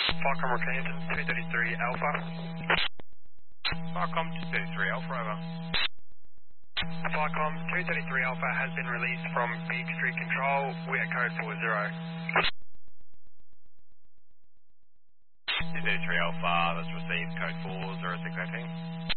Falcon Rockhampton, 233 Alpha. Falcom 233 Alpha, over. Falcon 233 Alpha has been released from Beak Street Control. We are code 40. 233 Alpha, that's received code 4068.